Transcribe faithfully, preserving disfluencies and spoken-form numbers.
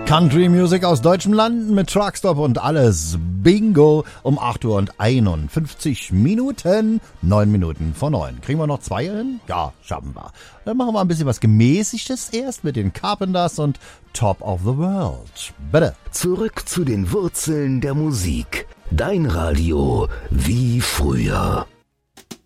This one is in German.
Country Music aus deutschen Landen mit Truckstop und alles. Bingo um acht Uhr und einundfünfzig Minuten. Neun Minuten vor neun. Kriegen wir noch zwei hin? Ja, schaffen wir. Dann machen wir ein bisschen was Gemäßigtes erst mit den Carpenters und Top of the World. Bitte. Zurück zu den Wurzeln der Musik. Dein Radio wie früher.